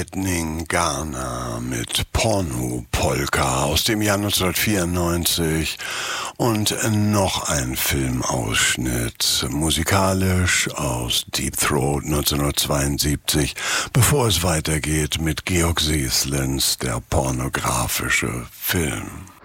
Lightning Ghana mit Porno Polka aus dem Jahr 1994 und noch ein Filmausschnitt musikalisch aus Deep Throat 1972, bevor es weitergeht mit Georg Seslens Der pornografische Film.